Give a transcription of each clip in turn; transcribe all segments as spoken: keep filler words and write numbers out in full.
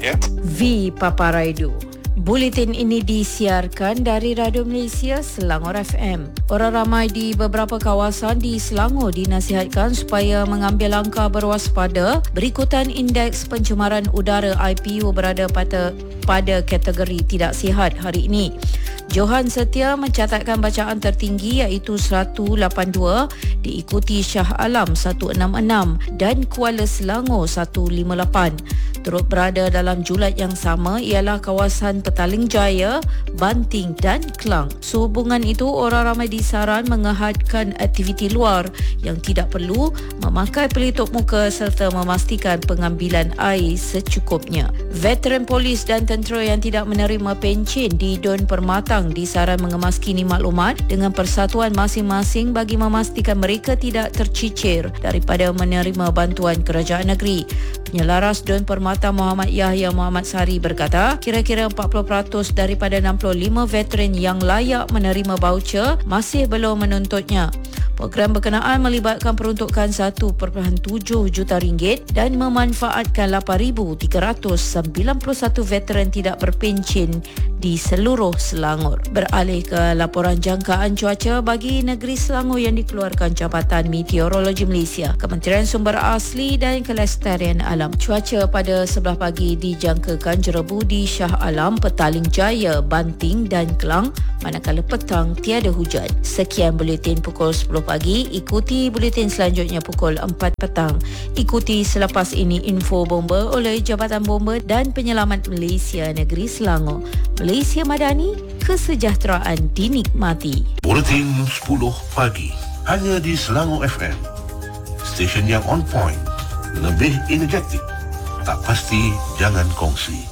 ya. V Paparaidu. Buletin ini disiarkan dari Radio Malaysia Selangor F M. Orang ramai di beberapa kawasan di Selangor dinasihatkan supaya mengambil langkah berwaspada berikutan indeks pencemaran udara I P U berada pada pada kategori tidak sihat hari ini. Johan Setia mencatatkan bacaan tertinggi iaitu seratus lapan puluh dua, diikuti Shah Alam seratus enam puluh enam dan Kuala Selangor seratus lima puluh lapan. Turut berada dalam julat yang sama ialah kawasan Petaling Jaya, Banting dan Klang. Sehubungan itu, orang ramai disaran mengehadkan aktiviti luar yang tidak perlu, memakai pelitup muka serta memastikan pengambilan air secukupnya. Veteran polis dan tentera yang tidak menerima pencen di Don Permatang disaran mengemas-kini maklumat dengan persatuan masing-masing bagi memastikan mereka tidak tercicir daripada menerima bantuan kerajaan negeri. Penyelaras Don Permatang Muhammad Yahya Muhammad Sari berkata, kira-kira empat puluh peratus daripada enam puluh lima veteran yang layak menerima baucer masih belum menuntutnya. Program berkenaan melibatkan peruntukan satu perpuluhan tujuh juta ringgit dan memanfaatkan lapan ribu tiga ratus sembilan puluh satu veteran tidak berpencen di seluruh Selangor. Beralih ke laporan jangkaan cuaca bagi negeri Selangor yang dikeluarkan Jabatan Meteorologi Malaysia, Kementerian Sumber Asli dan Kelestarian Alam. Cuaca pada sebelah pagi dijangkakan jerebu di Shah Alam, Petaling Jaya, Banting dan Klang, manakala petang tiada hujan. Sekian buletin pukul sepuluh pagi, ikuti buletin selanjutnya pukul empat petang. Ikuti selepas ini info bomba oleh Jabatan Bomba dan Penyelamat Malaysia Negeri Selangor. Malaysia Madani, kesejahteraan dinikmati. Buletin sepuluh pagi, hanya di Selangor F M. Stesen yang on point, lebih energetik, tak pasti jangan kongsi.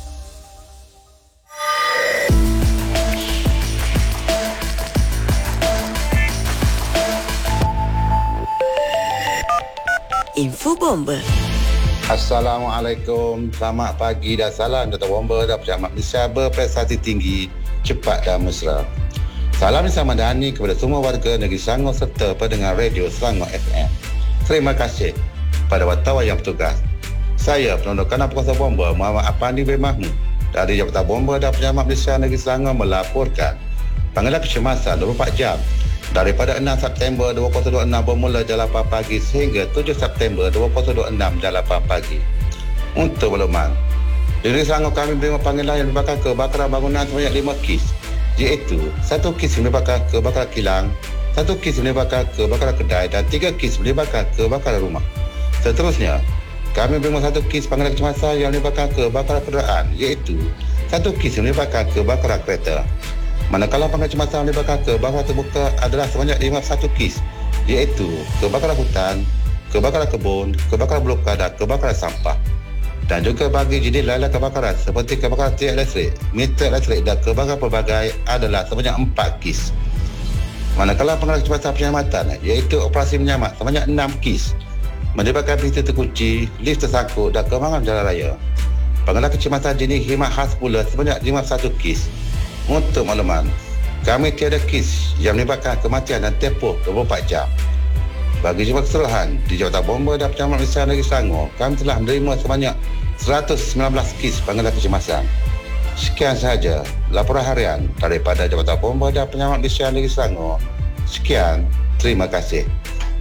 Info Bomba. Assalamualaikum, selamat pagi dan salam Dr. Bomba dan Pejabat Malaysia berprestasi tinggi, cepat dan mesra. Salam Malaysia Madani kepada semua warga negeri Selangor serta pendengar radio Selangor F M. Terima kasih kepada wartawan yang bertugas. Saya Penonton Kanan Penguasa Bomba Muhammad Apandi bin Mahmud dari Jabatan Bomba dan Pejabat Malaysia negeri Selangor melaporkan panggilan kecemasan dua puluh empat jam daripada enam September dua ribu dua puluh enam bermula jam lapan pagi sehingga tujuh September dua ribu dua puluh enam jam lapan pagi. Untuk makluman, di negeri Selangor kami menerima panggilan yang menyebabkan kebakaran bangunan sebanyak lima kes, iaitu satu kes menyebabkan kebakaran kilang, satu kes menyebabkan kebakaran kedai dan tiga kes menyebabkan kebakaran rumah. Seterusnya, kami menerima satu kes panggilan kecemasan yang menyebabkan kebakaran kenderaan, iaitu satu kes menyebabkan kebakaran kereta. Manakala panggilan kecemasan menyebabkan kebakaran terbuka adalah sebanyak lima puluh satu kes, iaitu kebakaran hutan, kebakaran kebun, kebakaran belukar dan kebakaran sampah. Dan juga bagi jenis lain kebakaran seperti kebakaran tiang elektrik, meter elektrik dan kebakaran pelbagai adalah sebanyak empat kes. Manakala panggilan kecemasan penyelamatan, iaitu operasi menyamat sebanyak enam kes, menyebabkan pintu terkunci, lift tersangkut dan kemalangan jalan raya. Panggilan kecemasan jenis khidmat khas pula sebanyak lima puluh satu kes. Untuk makluman, kami tiada kes yang menyebabkan kematian dan tempoh dua puluh empat jam. Bagi jumlah keseluruhan, di Jabatan Bomba dan Penyelamat Malaysia Negeri Selangor, kami telah menerima sebanyak seratus sembilan belas kes panggilan kecemasan. Sekian sahaja laporan harian daripada Jabatan Bomba dan Penyelamat Malaysia Negeri Selangor. Sekian, terima kasih.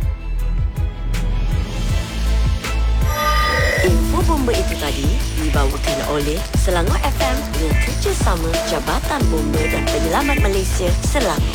Info Bomba itu tadi dibawakan oleh Selangor F M dengan kerjasama Jabatan Bomba dan Penyelamat Malaysia Selangor.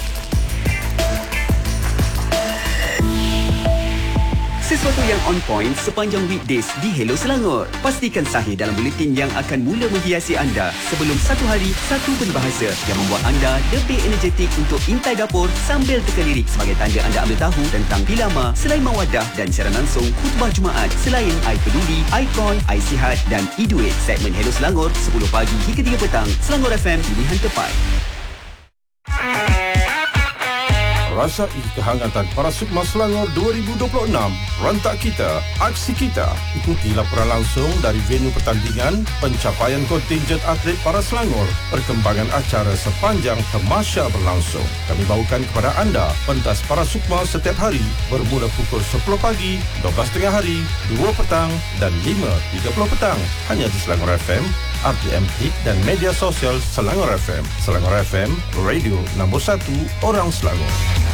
Sesuatu yang on point sepanjang weekdays di Hello Selangor. Pastikan sahih dalam buletin yang akan mula menghiasi anda sebelum satu hari, satu peribahasa yang membuat anda lebih energetik untuk intai dapur sambil teka lirik sebagai tanda anda ambil tahu tentang dilema selain mawadah dan siaran langsung khutbah Jumaat selain I Peduli, Ikon, I Sihat dan iDuit. Segmen Hello Selangor sepuluh pagi hingga tiga petang. Selangor F M, pilihan tepat. Rasai kehangatan para Sukma Selangor dua ribu dua puluh enam. Rentak kita, aksi kita. Ikuti laporan langsung dari venue pertandingan, pencapaian kontinjen atlet para Selangor, perkembangan acara sepanjang tamasya berlangsung. Kami bawakan kepada anda pentas para Sukma setiap hari bermula pukul sepuluh pagi, dua belas tengah hari, dua petang dan lima tiga puluh petang. Hanya di Selangor F M, R T M Hit dan media sosial Selangor F M. Selangor F M, radio nombor satu orang Selangor.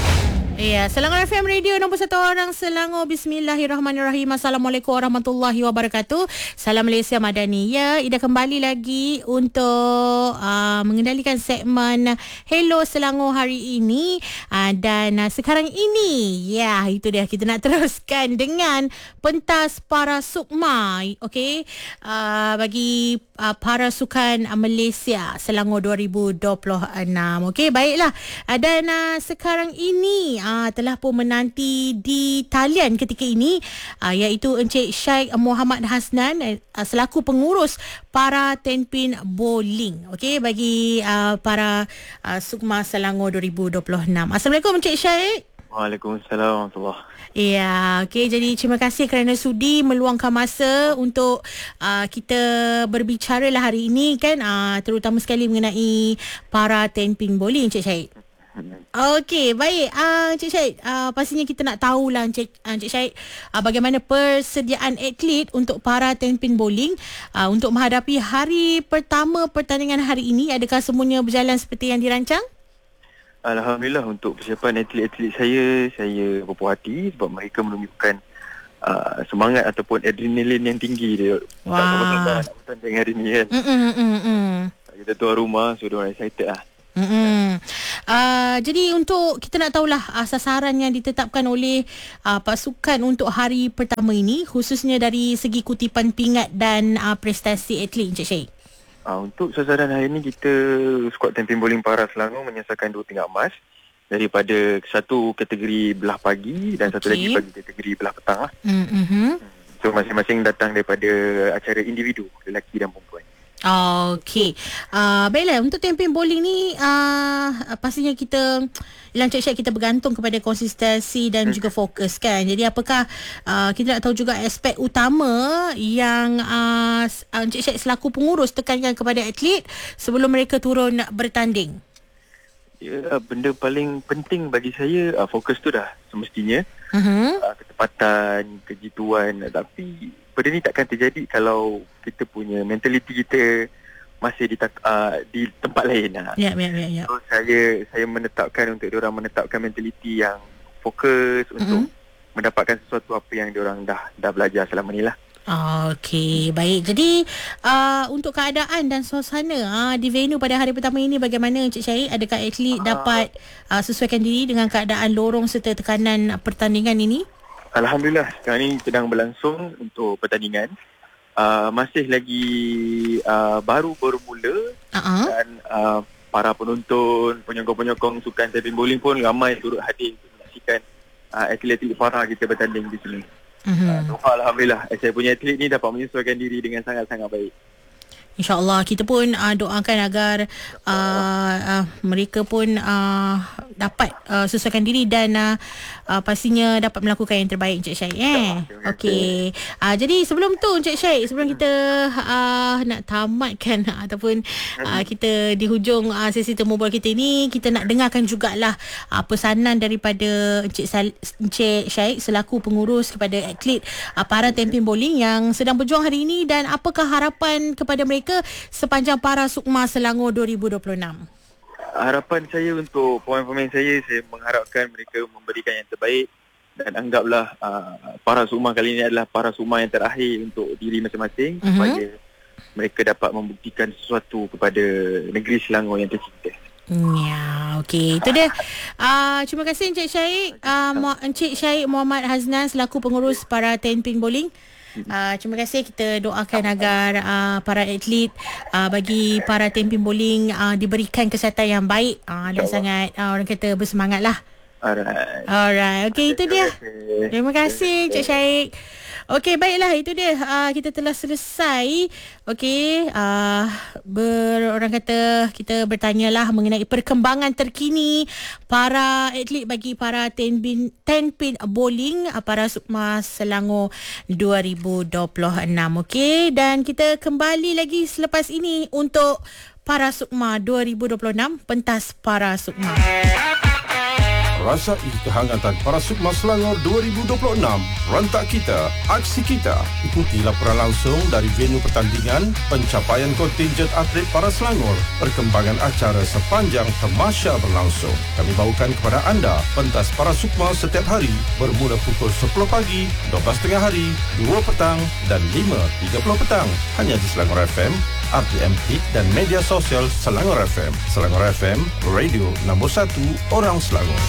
Ya, Selangor F M Radio nombor satu orang Selangor. Bismillahirrahmanirrahim. Assalamualaikum warahmatullahi wabarakatuh. Salam Malaysia Madani. Ya, Ida kembali lagi untuk uh, mengendalikan segmen Hello Selangor hari ini. Uh, dan uh, sekarang ini, ya, itu dia. Kita nak teruskan dengan pentas para Sukma. Okey, uh, bagi uh, para sukan uh, Malaysia Selangor dua ribu dua puluh enam. Okey, baiklah. Uh, dan uh, sekarang ini uh, telah pun menanti di talian ketika ini, uh, iaitu Encik Syekh Muhammad Hasnan uh, selaku pengurus para Tenpin Bowling. Okey, bagi uh, para uh, Sukma Selangor dua ribu dua puluh enam. Assalamualaikum Encik Syekh. Waalaikumsalam warahmatullahi. Ya, okey, jadi terima kasih kerana sudi meluangkan masa untuk uh, kita berbicara lah hari ini kan, uh, terutama sekali mengenai para Tenpin Bowling Encik Syekh. Okey, baik. Uh, Encik Syed, uh, pastinya kita nak tahulah Encik, uh, Encik Syed, uh, bagaimana persediaan atlet untuk para Tenpin Bowling uh, untuk menghadapi hari pertama pertandingan hari ini. Adakah semuanya berjalan seperti yang dirancang? Alhamdulillah, untuk persiapan atlet-atlet saya, saya berpuas hati sebab mereka menunjukkan uh, semangat ataupun adrenalin yang tinggi dia. Wah. Tak nak bertanding hari ni kan. Mm, mm, mm, mm. Kita tuan rumah, so diorang excited lah. Mm-hmm. Uh, jadi untuk kita nak tahulah uh, sasaran yang ditetapkan oleh uh, pasukan untuk hari pertama ini, khususnya dari segi kutipan pingat dan uh, prestasi atlet Encik Syekh. Uh, untuk sasaran hari ini, kita skuad Tenpin Bowling para Selangor menyelesaikan dua pingat emas daripada satu kategori belah pagi dan satu okay. lagi bagi kategori belah petang lah. Mm-hmm. So masing-masing datang daripada acara individu, lelaki dan perempuan. Okey. Uh, baiklah, untuk Tenpin Bowling ni uh, pastinya kita Encik Syekh, kita bergantung kepada konsistensi dan hmm. juga fokus kan. Jadi apakah uh, kita nak tahu juga aspek utama yang uh, Encik Syekh selaku pengurus tekankan kepada atlet sebelum mereka turun bertanding? Ya, benda paling penting bagi saya, uh, fokus tu dah semestinya. Uh-huh. Uh, ketepatan, kejituan, tapi benda ni takkan terjadi kalau kita punya mentaliti kita masih di, uh, di tempat lain. Ya, ya, ya, ya. So saya saya menetapkan untuk diorang menetapkan mentaliti yang fokus mm-hmm. untuk mendapatkan sesuatu apa yang diorang dah dah belajar selama ni lah. Okey, baik. Jadi uh, untuk keadaan dan suasana uh, di venue pada hari pertama ini bagaimana Encik Syahid? Adakah atlet uh, dapat uh, sesuaikan diri dengan keadaan lorong serta tekanan pertandingan ini? Alhamdulillah, sekarang ini sedang berlangsung untuk pertandingan. Uh, masih lagi uh, baru bermula uh-huh. dan uh, para penonton, penyokong-penyokong sukan Tenpin Bowling pun ramai turut hadir untuk menyaksikan uh, atlet-atlet Farah kita bertanding di sini. Uh-huh. Uh, Alhamdulillah, saya punya atlet ni dapat menyesuaikan diri dengan sangat-sangat baik. InsyaAllah, kita pun uh, doakan agar uh, uh, mereka pun uh, dapat uh, sesuaikan diri dan uh, uh, pastinya dapat melakukan yang terbaik Encik Syed. Eh? Okey. Uh, jadi sebelum tu Encik Syed, sebelum kita uh, nak tamatkan uh, ataupun uh, kita di hujung uh, sesi temu bola kita ini, kita nak dengarkan jugalah uh, pesanan daripada Encik, Sal- Encik Syed selaku pengurus kepada atlet uh, para Tenpin Bowling yang sedang berjuang hari ini, dan apakah harapan kepada mereka sepanjang para Sukma Selangor dua ribu dua puluh enam? Harapan saya untuk pemain-pemain saya, saya mengharapkan mereka memberikan yang terbaik dan anggaplah uh, para Sukma kali ini adalah para Sukma yang terakhir untuk diri masing-masing uh-huh. supaya mereka dapat membuktikan sesuatu kepada negeri Selangor yang tercinta. Ya, okey. Itu dia. Uh, terima kasih Encik Syahid. Uh, Encik Syahid Muhammad Hasnan selaku pengurus para Tenpin Bowling. Uh, terima kasih. Kita doakan agar uh, para atlet uh, bagi para Tenpin Bowling uh, diberikan kesihatan yang baik uh, dan sangat uh, orang kata bersemangat lah. Alright. Alright. Okey, itu dia. Terima kasih Encik Syahid. Okey, baiklah, itu dia. Uh, kita telah selesai. Okey, uh, ber, orang kata kita bertanyalah mengenai perkembangan terkini para atlet bagi para ten pin, ten pin bowling uh, para Sukma Selangor dua ribu dua puluh enam. Okey, dan kita kembali lagi selepas ini untuk Para Sukma dua ribu dua puluh enam, pentas Para Sukma. Rasai kehangatan Para Sukma Selangor dua ribu dua puluh enam. Rentak kita, aksi kita. Ikuti laporan langsung dari venue pertandingan, pencapaian kontinjen atlet Para Selangor, perkembangan acara sepanjang temasya berlangsung. Kami bawakan kepada anda pentas Para Sukma setiap hari bermula pukul sepuluh pagi, dua belas tengah hari, dua petang dan lima tiga puluh petang. Hanya di Selangor F M, R T M Hit dan media sosial Selangor F M. Selangor F M, radio nombor satu orang Selangor.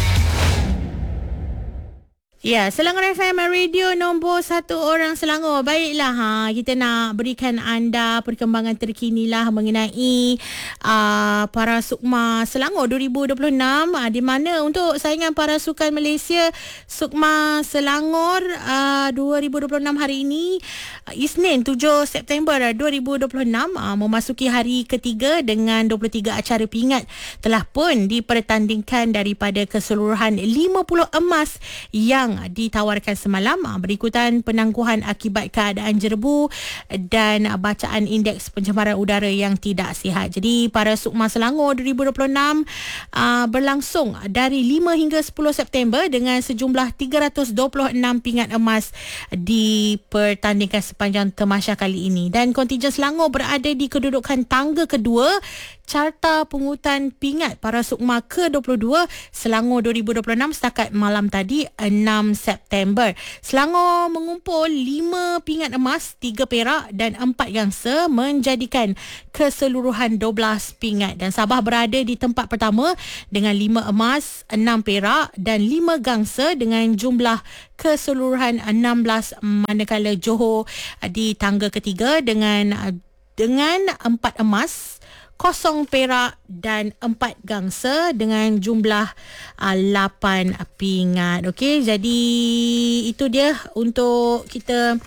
Ya, Selangor F M, radio nombor satu orang Selangor. Baiklah, ha, kita nak berikan anda perkembangan terkini lah mengenai uh, Para Sukma Selangor dua ribu dua puluh enam, uh, di mana untuk saingan para sukan Malaysia Sukma Selangor uh, dua ribu dua puluh enam hari ini, uh, Isnin tujuh September dua ribu dua puluh enam, uh, memasuki hari ketiga dengan dua puluh tiga acara pingat telah pun dipertandingkan daripada keseluruhan lima puluh emas yang ditawarkan semalam, berikutan penangguhan akibat keadaan jerebu dan bacaan indeks pencemaran udara yang tidak sihat. Jadi Para Sukma Selangor dua ribu dua puluh enam uh, berlangsung dari lima hingga sepuluh September dengan sejumlah tiga ratus dua puluh enam pingat emas dipertandingkan sepanjang temasya kali ini, dan kontinjen Selangor berada di kedudukan tangga kedua carta pungutan pingat Para Sukma ke dua puluh dua Selangor dua ribu dua puluh enam setakat malam tadi enam September. Selangor mengumpul lima pingat emas, tiga perak dan empat gangsa, menjadikan keseluruhan dua belas pingat, dan Sabah berada di tempat pertama dengan lima emas, enam perak dan lima gangsa dengan jumlah keseluruhan enam belas, manakala Johor di tangga ketiga dengan dengan empat emas, kosong perak dan empat gangsa dengan jumlah uh, lapan pingat. Okey, jadi itu dia untuk kita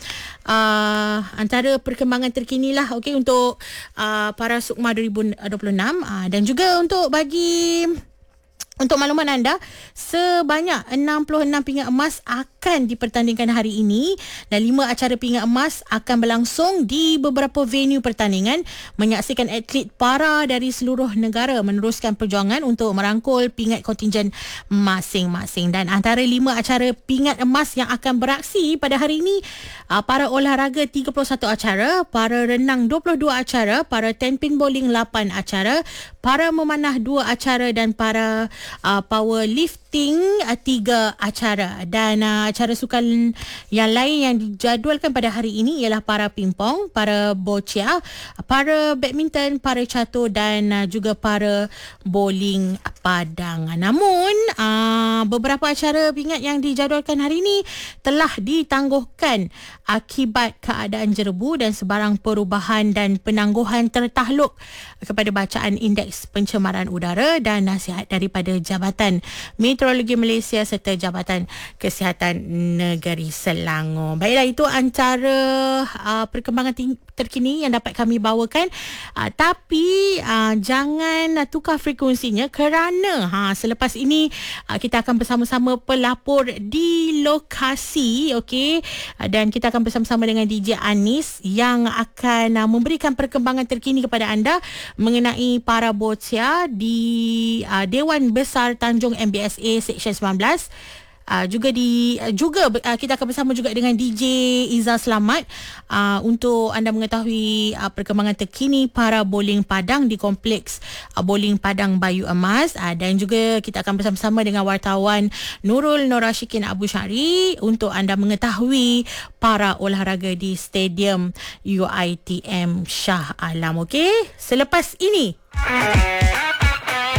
uh, antara perkembangan terkini lah, okey, untuk uh, Para Sukma dua ribu dua puluh enam, uh, dan juga untuk bagi untuk makluman anda, sebanyak enam puluh enam pingat emas akan dipertandingkan hari ini, dan lima acara pingat emas akan berlangsung di beberapa venue pertandingan, menyaksikan atlet para dari seluruh negara meneruskan perjuangan untuk merangkul pingat kontinjen masing-masing. Dan antara lima acara pingat emas yang akan beraksi pada hari ini, para olahraga tiga puluh satu acara, para renang dua puluh dua acara, para ten pin bowling lapan acara, para memanah dua acara, dan para Uh, powerlifting uh, tiga acara. Dan uh, acara sukan yang lain yang dijadualkan pada hari ini ialah para pingpong, para boccia, para badminton, para catur dan uh, juga para bowling padang. Namun uh, beberapa acara pingat yang dijadualkan hari ini telah ditangguhkan akibat keadaan jerebu dan sebarang perubahan dan penangguhan tertakluk kepada bacaan indeks pencemaran udara dan nasihat daripada Jabatan Meteorologi Malaysia serta Jabatan Kesihatan Negeri Selangor. Baiklah, itu antara uh, perkembangan ting- terkini yang dapat kami bawakan. Uh, tapi uh, jangan uh, tukar frekuensinya kerana ha, selepas ini uh, kita akan bersama-sama pelapor di lokasi, okey, uh, dan kita akan bersama-sama dengan D J Anis yang akan uh, memberikan perkembangan terkini kepada anda mengenai para boccia di uh, Dewan Besar Tanjung M B S A Seksyen sembilan belas. Uh, juga di uh, juga uh, kita akan bersama juga dengan D J Iza Selamat uh, untuk anda mengetahui uh, perkembangan terkini para bowling padang di kompleks uh, bowling Padang Bayu Emas, uh, dan juga kita akan bersama-sama dengan wartawan Nurul Norashikin Abu Syari untuk anda mengetahui para olahraga di Stadium U I T M Shah Alam. Okey, selepas ini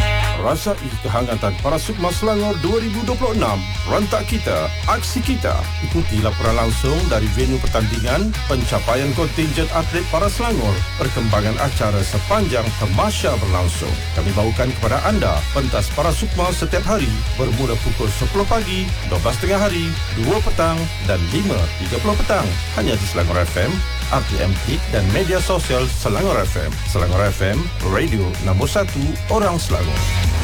Rasai kehangatan para Sukma Selangor dua ribu dua puluh enam. Rentak kita, aksi kita. Ikuti laporan langsung dari venue pertandingan, pencapaian kontinjen atlet para Selangor, perkembangan acara sepanjang tamasya berlangsung. Kami bawakan kepada anda pentas para Sukma setiap hari bermula pukul sepuluh pagi, dua belas tengah hari, dua petang dan lima tiga puluh petang. Hanya di Selangor F M, R T M Hit dan media sosial Selangor F M. Selangor F M, radio nombor satu orang Selangor.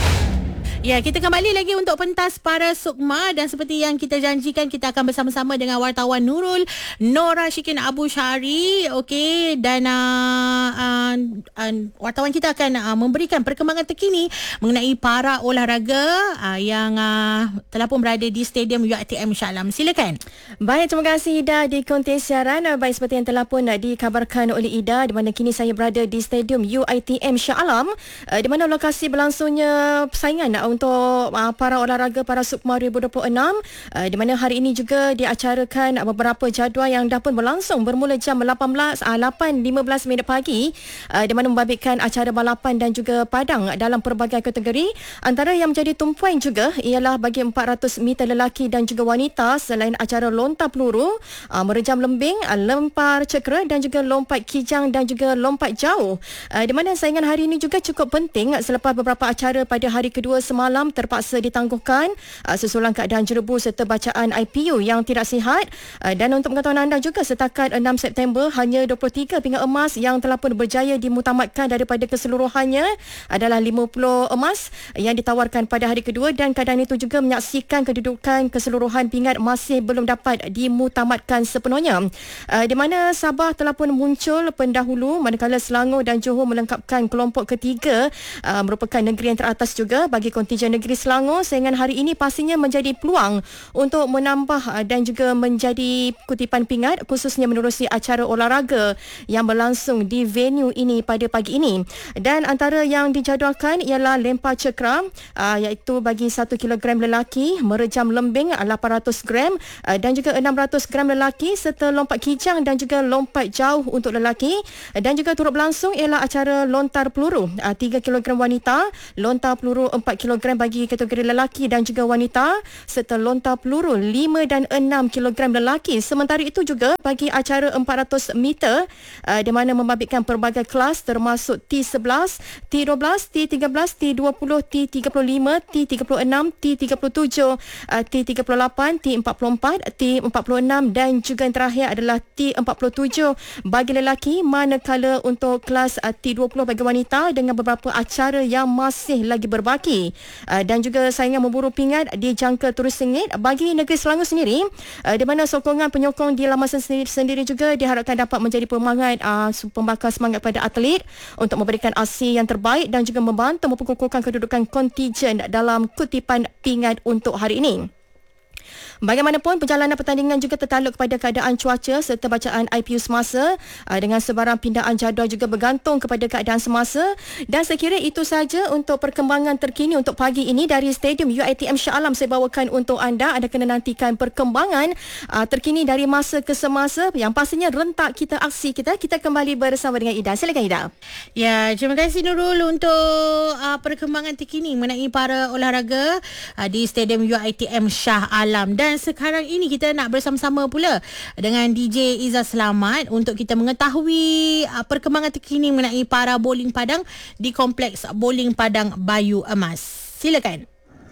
Ya, kita kembali lagi untuk pentas para Sukma dan seperti yang kita janjikan, kita akan bersama-sama dengan wartawan Nurul Nora Syikin Abu Syari. Okey, dan uh, uh, uh, wartawan kita akan uh, memberikan perkembangan terkini mengenai para olahraga uh, yang uh, telah pun berada di Stadium U I T M Shah Alam. Silakan. Baik, terima kasih Ida di konten siaran. Baik, seperti yang telah pun dikabarkan oleh Ida, di mana kini saya berada di Stadium U I T M Shah Alam, uh, di mana lokasi berlangsungnya persaingan uh, untuk uh, para olahraga para Sukma dua ribu dua puluh enam, uh, di mana hari ini juga diacarakan uh, beberapa jadual yang dah pun berlangsung bermula jam lapan belas uh, lapan lima belas minit pagi, uh, di mana membabitkan acara balapan dan juga padang dalam pelbagai kategori. Antara yang menjadi tumpuan juga ialah bagi empat ratus meter lelaki dan juga wanita, selain acara lontar peluru, uh, merejam lembing, uh, lempar cekera dan juga lompat kijang dan juga lompat jauh, uh, di mana saingan hari ini juga cukup penting uh, selepas beberapa acara pada hari kedua semalam terpaksa ditangguhkan uh, susulan keadaan jerebu serta bacaan I P U yang tidak sihat. Uh, dan untuk pengetahuan anda juga, setakat enam September hanya dua puluh tiga pinggan emas yang telah pun berjaya dimutamatkan daripada keseluruhannya adalah lima puluh emas yang ditawarkan pada hari kedua, dan keadaan itu juga menyaksikan kedudukan keseluruhan pingat masih belum dapat dimutamatkan sepenuhnya. Uh, di mana Sabah telah pun muncul pendahulu, manakala Selangor dan Johor melengkapkan kelompok ketiga, uh, merupakan negeri yang teratas juga bagi kontingen negeri Selangor. Saingan hari ini pastinya menjadi peluang untuk menambah dan juga menjadi kutipan pingat, khususnya menerusi acara olahraga yang berlangsung di venue ini pada pagi ini. Dan antara yang dijadualkan ialah lempar cekera, uh, iaitu bagi satu kilogram lelaki, merejam lembing lapan ratus gram uh, dan juga enam ratus gram lelaki, serta lompat kijang dan juga lompat jauh untuk lelaki. Dan juga turut berlangsung ialah acara lontar peluru, uh, tiga kilogram wanita, lontar peluru empat kilogram bagi kategori lelaki dan juga wanita, serta lontar peluru lima dan enam kilogram lelaki. Sementara itu juga bagi acara empat ratus meter, uh, di mana membabitkan pelbagai kelas termasuk T sebelas, T dua belas, T tiga belas, T dua puluh, T tiga puluh lima, T tiga puluh enam, T tiga puluh tujuh, uh, T tiga puluh lapan, T empat puluh empat, T empat puluh enam dan juga yang terakhir adalah T empat puluh tujuh bagi lelaki, manakala untuk kelas uh, T dua puluh bagi wanita dengan beberapa acara yang masih lagi berbaki. Uh, dan juga saingan memburu pingat dijangka terus sengit bagi negeri Selangor sendiri, uh, di mana sokongan penyokong di laman sendiri, sendiri juga diharapkan dapat menjadi pemangat, uh, pembakar semangat pada atlet untuk memberikan aksi yang terbaik dan juga membantu memperkukuhkan kedudukan kontijen dalam kutipan pingat untuk hari ini. Bagaimanapun, perjalanan pertandingan juga tertakluk kepada keadaan cuaca serta bacaan I P U semasa, dengan sebarang pindaan jadual juga bergantung kepada keadaan semasa. Dan saya kira itu saja untuk perkembangan terkini untuk pagi ini dari Stadium U I T M Shah Alam saya bawakan untuk anda. Anda kena nantikan perkembangan uh, terkini dari masa ke semasa, yang pastinya rentak kita, aksi kita. Kita kembali bersama dengan Ida. Silakan Ida. Ya, terima kasih Nurul untuk uh, perkembangan terkini mengenai para olahraga uh, di Stadium U I T M Shah Alam. Dan sekarang ini kita nak bersama-sama pula dengan D J Izzah Selamat untuk kita mengetahui uh, perkembangan terkini mengenai para bowling padang di Kompleks Bowling Padang Bayu Emas. Silakan.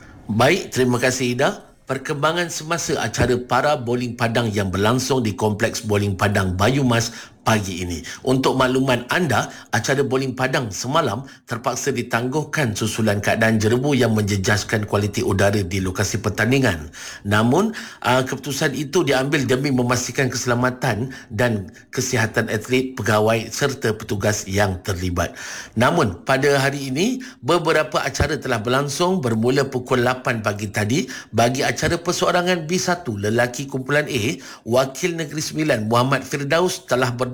Baik, terima kasih Ida. Perkembangan semasa acara para bowling padang yang berlangsung di Kompleks Bowling Padang Bayu Mas pagi ini. Untuk makluman anda, acara bowling padang semalam terpaksa ditangguhkan susulan keadaan jerebu yang menjejaskan kualiti udara di lokasi pertandingan. Namun, uh, keputusan itu diambil demi memastikan keselamatan dan kesihatan atlet, pegawai serta petugas yang terlibat. Namun, pada hari ini, beberapa acara telah berlangsung bermula pukul lapan pagi tadi. Bagi acara perseorangan B satu lelaki kumpulan A, Wakil Negeri Sembilan Muhammad Firdaus telah berdepan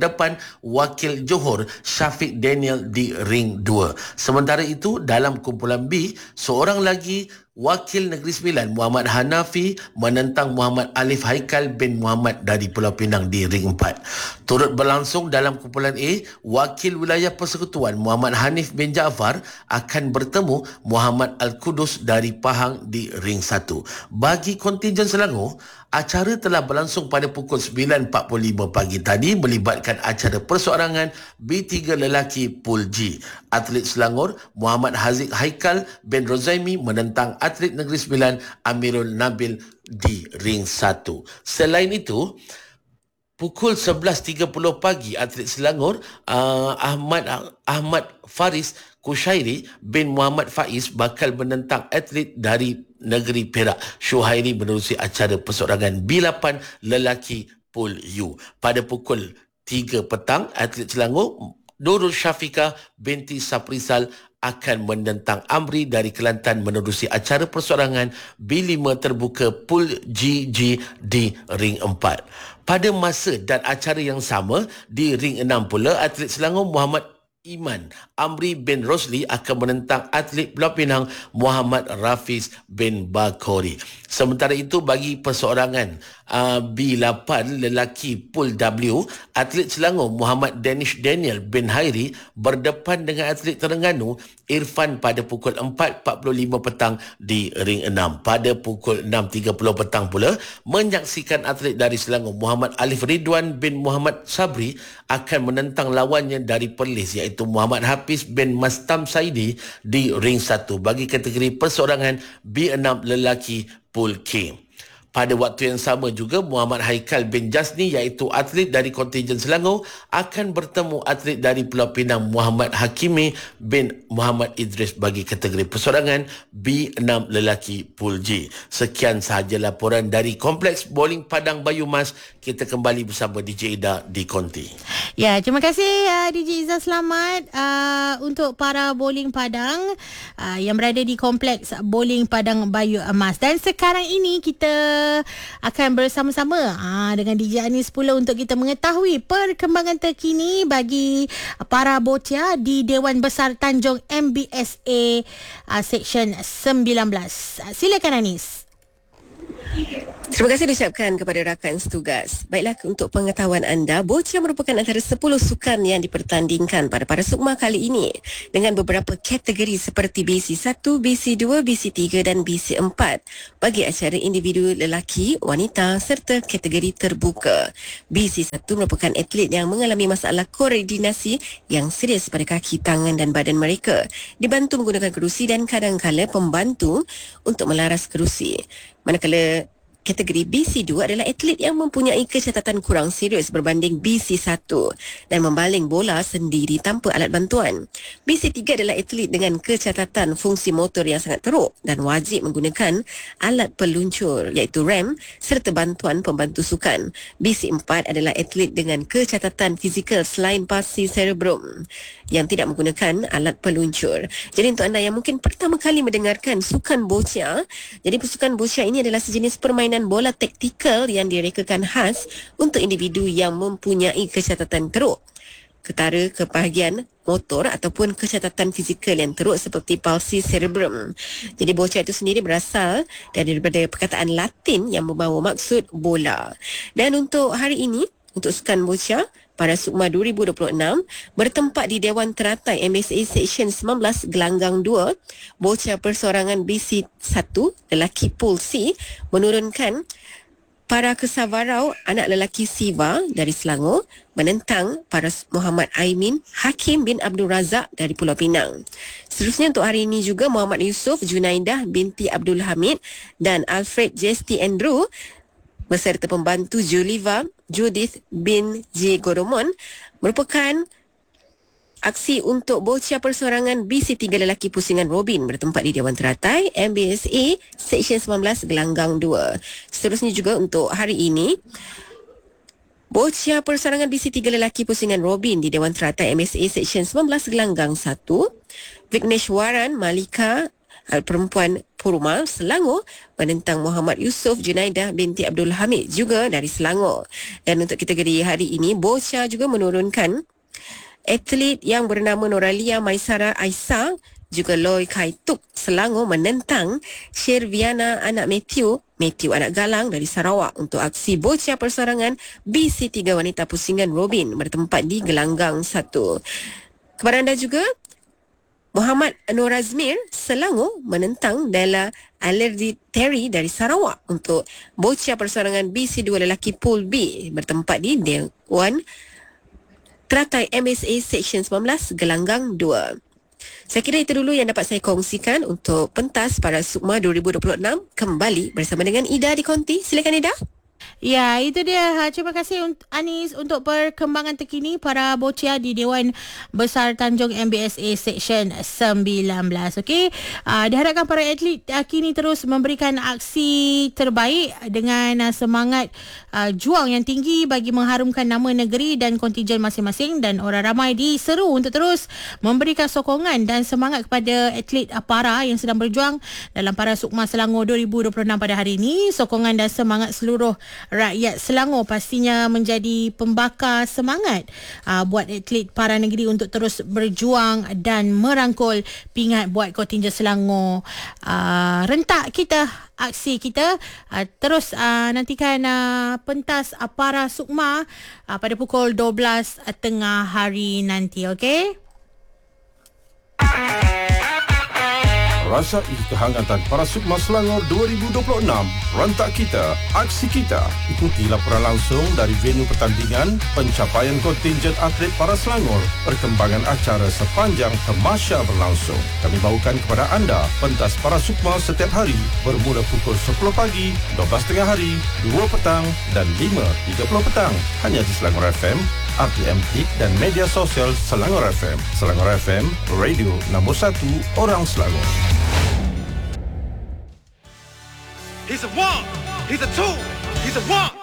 Wakil Johor Syafiq Daniel di ring dua. Sementara itu, dalam kumpulan B, seorang lagi Wakil Negeri Sembilan Muhammad Hanafi menentang Muhammad Alif Haikal bin Muhammad dari Pulau Pinang di ring empat. Turut berlangsung dalam kumpulan A, Wakil Wilayah Persekutuan Muhammad Hanif bin Jaafar akan bertemu Muhammad Al-Qudus dari Pahang di ring satu. Bagi kontingen Selangor, acara telah berlangsung pada pukul sembilan empat puluh lima pagi tadi melibatkan acara perseorangan B tiga lelaki Pool G. Atlet Selangor Muhammad Haziq Haikal bin Rozaimi menentang atlet Negeri Sembilan Amirul Nabil di ring satu. Selain itu, pukul sebelas tiga puluh pagi atlet Selangor uh, Ahmad Ahmad Faris Kushairi bin Muhammad Faiz bakal menentang atlet dari Negeri Perak Syuhairi menerusi acara perseorangan B lapan lelaki Pool U. Pada pukul tiga petang, atlet Selangor Nurul Syafiqah binti Saprisal akan menentang Amri dari Kelantan menerusi acara perseorangan B lima terbuka Pool G G di ring empat. Pada masa dan acara yang sama, di ring enam pula, atlet Selangor Muhammad Iman Amri bin Rosli akan menentang atlet Pulau Pinang Muhammad Rafiz bin Bakori. Sementara itu, bagi perseorangan uh, B lapan lelaki Pool W, atlet Selangor Muhammad Danish Daniel bin Hairi berdepan dengan atlet Terengganu Irfan pada pukul empat empat puluh lima petang di ring enam. Pada pukul enam tiga puluh petang pula, menyaksikan atlet dari Selangor Muhammad Alif Ridwan bin Muhammad Sabri akan menentang lawannya dari Perlis iaitu Muhammad Hafiz bin Mastam Saidi di ring satu bagi kategori perseorangan B enam lelaki Pool K. Pada waktu yang sama juga, Muhammad Haikal bin Jasni iaitu atlet dari kontingen Selangor akan bertemu atlet dari Pulau Pinang Muhammad Hakimi bin Muhammad Idris bagi kategori perseorangan B enam lelaki Pool G. Sekian sahaja laporan dari Kompleks Bowling Padang Bayumas. Kita kembali bersama D J Ida di Konti. Ya, terima kasih uh, D J Izzah. Selamat uh, untuk para bowling Padang uh, yang berada di Kompleks Bowling Padang Bayu Emas. Dan sekarang ini kita akan bersama-sama aa, dengan D J Anis pula untuk kita mengetahui perkembangan terkini bagi para bocah di Dewan Besar Tanjung M B S A aa, Seksyen sembilan belas. Silakan Anis. Terima kasih diucapkan kepada rakan setugas. Baiklah, untuk pengetahuan anda, bocah merupakan antara sepuluh sukan yang dipertandingkan pada Parasukma kali ini dengan beberapa kategori seperti B C satu, B C dua, B C tiga dan B C empat bagi acara individu lelaki, wanita serta kategori terbuka. B C satu merupakan atlet yang mengalami masalah koordinasi yang serius pada kaki, tangan dan badan mereka, dibantu menggunakan kerusi dan kadang-kala pembantu untuk melaras kerusi. Manakala kategori B C dua adalah atlet yang mempunyai kecacatan kurang serius berbanding B C satu dan membaling bola sendiri tanpa alat bantuan. B C tiga adalah atlet dengan kecacatan fungsi motor yang sangat teruk dan wajib menggunakan alat peluncur iaitu rem serta bantuan pembantu sukan. B C empat adalah atlet dengan kecacatan fizikal selain palsi cerebrum yang tidak menggunakan alat peluncur. Jadi untuk anda yang mungkin pertama kali mendengarkan sukan bocah, jadi sukan bocah ini adalah sejenis permainan bola taktikal yang direkakan khas untuk individu yang mempunyai kecacatan teruk, ketara kebahagiaan motor ataupun kecacatan fizikal yang teruk seperti palsi cerebrum. Jadi bocah itu sendiri berasal daripada perkataan Latin yang membawa maksud bola. Dan untuk hari ini, untuk sukan bocah Parasukma dua ribu dua puluh enam bertempat di Dewan Teratai M B S A Seksyen sembilan belas Gelanggang dua, bocah perseorangan B C satu lelaki Pool C menurunkan para kesavarau anak lelaki Siva dari Selangor menentang para Muhammad Aimin Hakim bin Abdul Razak dari Pulau Pinang. Seterusnya untuk hari ini juga, Muhammad Yusof Junaidah binti Abdul Hamid dan Alfred Jesti Andrew beserta pembantu Juliva Judith bin J. Goromon merupakan aksi untuk bocah perseorangan B C tiga lelaki pusingan Robin bertempat di Dewan Teratai M B S A Seksyen sembilan belas Gelanggang dua. Seterusnya juga untuk hari ini, bocah perseorangan B C tiga lelaki pusingan Robin di Dewan Teratai M B S A Seksyen sembilan belas Gelanggang satu, Vigneshwaran Malika perempuan Purma Selangor menentang Muhammad Yusof Junaidah binti Abdul Hamid juga dari Selangor. Dan untuk kategori hari ini, bocah juga menurunkan atlet yang bernama Noralia Maisara Aisyah juga Loy Kai Tuk Selangor menentang Sherviana anak Matthew Matthew anak Galang dari Sarawak untuk aksi bocah persorangan B C tiga wanita pusingan Robin bertempat di Gelanggang satu. Kepada anda juga, Muhammad Nur Azmir Selangor menentang Della Alerdi Terry dari Sarawak untuk bocah persorangan B C dua lelaki Pool B bertempat di Dewan Teratai M S A Seksyen sembilan belas Gelanggang dua. Saya kira itu dulu yang dapat saya kongsikan untuk pentas pada Sukma dua ribu dua puluh enam. Kembali bersama dengan Ida di Konti. Silakan Ida. Ya, itu dia. Terima kasih Anis untuk perkembangan terkini para bocah di Dewan Besar Tanjung M B S A Seksyen sembilan belas. Okey, uh, diharapkan para atlet uh, kini terus memberikan aksi terbaik dengan uh, semangat uh, juang yang tinggi bagi mengharumkan nama negeri dan kontingen masing-masing, dan orang ramai diseru untuk terus memberikan sokongan dan semangat kepada atlet uh, para yang sedang berjuang dalam Para Sukma Selangor dua ribu dua puluh enam pada hari ini. Sokongan dan semangat seluruh rakyat Selangor pastinya menjadi pembakar semangat uh, buat atlet para negeri untuk terus berjuang dan merangkul pingat buat kontingen Selangor. Uh, rentak kita, aksi kita. Uh, terus uh, nantikan uh, pentas uh, Para Sukma uh, pada pukul dua belas uh, tengah hari nanti. Okey? Rasai kehangatan Para Sukma Selangor dua ribu dua puluh enam. Rentak kita, aksi kita. Ikuti laporan langsung dari venue pertandingan, pencapaian kontingen atlet Para Selangor, perkembangan acara sepanjang tamasya berlangsung. Kami bawakan kepada anda pentas Para Sukma setiap hari bermula pukul sepuluh pagi, dua belas tengah hari, dua petang dan lima tiga puluh petang. Hanya di Selangor F M, R T M T dan media sosial Selangor F M. Selangor F M, radio nombor satu orang Selangor. He's a one, he's a two, he's a one.